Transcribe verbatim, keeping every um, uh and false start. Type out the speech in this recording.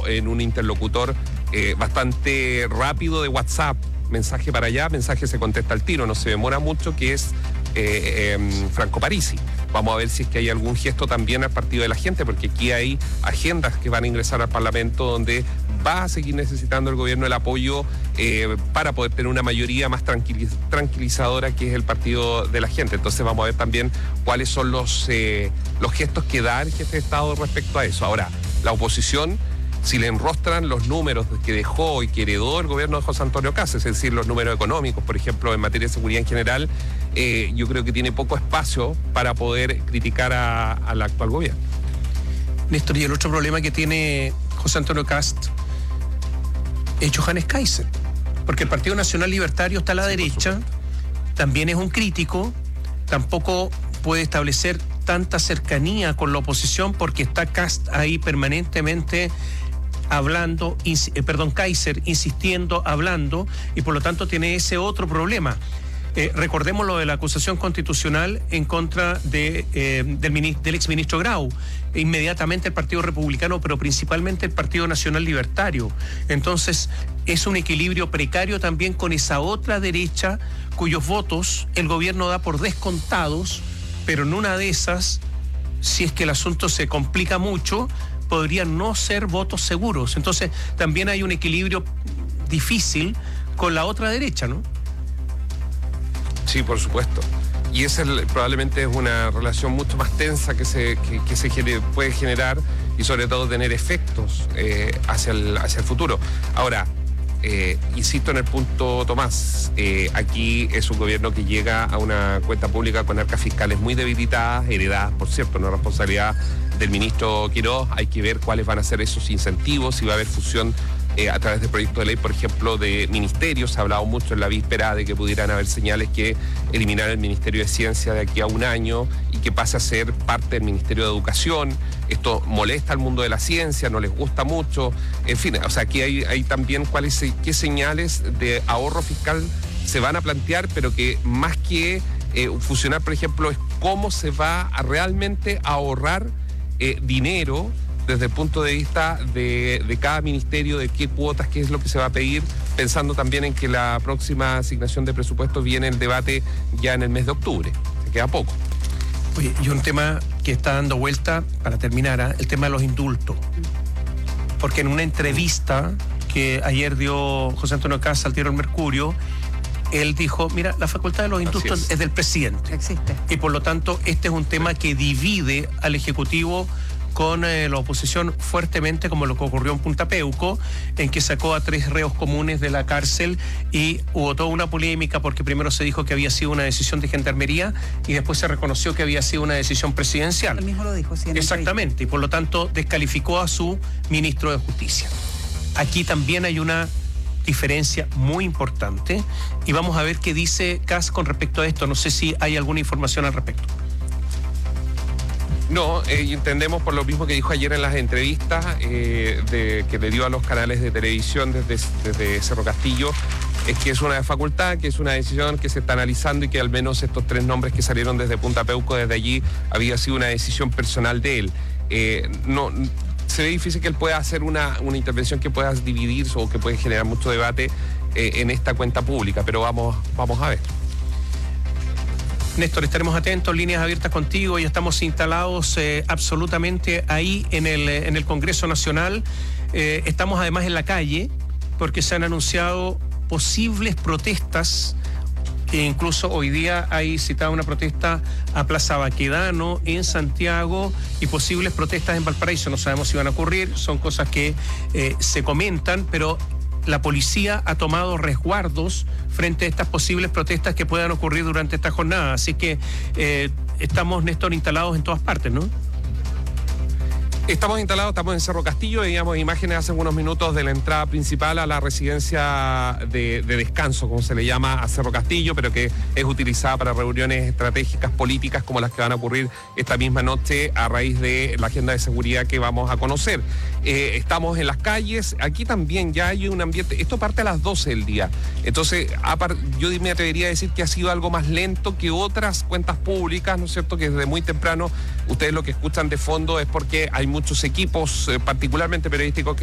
basado en un interlocutor eh, bastante rápido de WhatsApp, mensaje para allá, mensaje se contesta al tiro, no se demora mucho, que es eh, eh, Franco Parisi. Vamos a ver si es que hay algún gesto también al Partido de la Gente, porque aquí hay agendas que van a ingresar al Parlamento donde va a seguir necesitando el gobierno el apoyo eh, para poder tener una mayoría más tranquiliz tranquilizadora, que es el Partido de la Gente. Entonces vamos a ver también cuáles son los, eh, los gestos que da el jefe de Estado respecto a eso. Ahora, la oposición, si le enrostran los números que dejó y que heredó el gobierno de José Antonio Kast, es decir, los números económicos, por ejemplo, en materia de seguridad en general, eh, yo creo que tiene poco espacio para poder criticar a, al actual gobierno. Néstor, y el otro problema que tiene José Antonio Kast es Johannes Kaiser, porque el Partido Nacional Libertario está a la sí, derecha, también es un crítico, tampoco puede establecer tanta cercanía con la oposición porque está Kast ahí permanentemente hablando, ins, eh, perdón, Kaiser insistiendo, hablando, y por lo tanto tiene ese otro problema. Eh, recordemos lo de la acusación constitucional en contra de, eh, del, ministro, del exministro Grau. Inmediatamente el Partido Republicano, pero principalmente el Partido Nacional Libertario. Entonces, es un equilibrio precario también con esa otra derecha cuyos votos el gobierno da por descontados, pero en una de esas, si es que el asunto se complica mucho, podrían no ser votos seguros. Entonces, también hay un equilibrio difícil con la otra derecha, ¿no? Sí, por supuesto. Y esa es, probablemente es una relación mucho más tensa que se, que, que se genere, puede generar y sobre todo tener efectos eh, hacia, el, hacia el futuro. Ahora, eh, insisto en el punto, Tomás, eh, aquí es un gobierno que llega a una cuenta pública con arcas fiscales muy debilitadas, heredadas, por cierto, una responsabilidad del ministro Quiroz. Hay que ver cuáles van a ser esos incentivos, si va a haber fusión Eh, a través de proyectos de ley, por ejemplo, de ministerios. Se ha hablado mucho en la víspera de que pudieran haber señales que eliminar el Ministerio de Ciencia de aquí a un año y que pase a ser parte del Ministerio de Educación. Esto molesta al mundo de la ciencia, no les gusta mucho. En fin, o sea, aquí hay, hay también cuáles, qué señales de ahorro fiscal se van a plantear, pero que más que eh, fusionar, por ejemplo, es cómo se va a realmente ahorrar eh, dinero desde el punto de vista de, de cada ministerio, de qué cuotas, qué es lo que se va a pedir, pensando también en que la próxima asignación de presupuestos viene el debate ya en el mes de octubre. Se queda poco. Oye, y un tema que está dando vuelta, para terminar, ¿eh? El tema de los indultos. Porque en una entrevista que ayer dio José Antonio Kast al Diario El Mercurio, él dijo, mira, la facultad de los indultos es. es del presidente. Existe. Y por lo tanto, este es un tema que divide al Ejecutivo con eh, la oposición fuertemente, como lo que ocurrió en Punta Peuco, en que sacó a tres reos comunes de la cárcel y hubo toda una polémica porque primero se dijo que había sido una decisión de gendarmería y después se reconoció que había sido una decisión presidencial. Él mismo lo dijo, sí. Exactamente, y por lo tanto descalificó a su ministro de Justicia. Aquí también hay una diferencia muy importante y vamos a ver qué dice Kast con respecto a esto. No sé si hay alguna información al respecto. No, eh, entendemos por lo mismo que dijo ayer en las entrevistas eh, de, que le dio a los canales de televisión desde, desde Cerro Castillo, es que es una facultad, que es una decisión que se está analizando y que al menos estos tres nombres que salieron desde Punta Peuco, desde allí, había sido una decisión personal de él. Eh, no, se ve difícil que él pueda hacer una, una intervención que pueda dividir o que puede generar mucho debate eh, en esta cuenta pública, pero vamos, vamos a ver. Néstor, estaremos atentos, líneas abiertas contigo, ya estamos instalados eh, absolutamente ahí en el, en el Congreso Nacional. Eh, estamos además en la calle porque se han anunciado posibles protestas, e incluso hoy día hay citada una protesta a Plaza Baquedano en Santiago y posibles protestas en Valparaíso. No sabemos si van a ocurrir, son cosas que eh, se comentan, pero la policía ha tomado resguardos frente a estas posibles protestas que puedan ocurrir durante esta jornada. Así que eh, estamos, Néstor, instalados en todas partes, ¿no? Estamos instalados, estamos en Cerro Castillo, veíamos imágenes hace unos minutos de la entrada principal a la residencia de, de descanso, como se le llama a Cerro Castillo, pero que es utilizada para reuniones estratégicas políticas como las que van a ocurrir esta misma noche a raíz de la agenda de seguridad que vamos a conocer. Eh, estamos en las calles, aquí también ya hay un ambiente, esto parte a las doce del día, entonces yo me atrevería a decir que ha sido algo más lento que otras cuentas públicas, ¿no es cierto?, que desde muy temprano ustedes lo que escuchan de fondo es porque hay muchos equipos, eh, particularmente periodísticos, que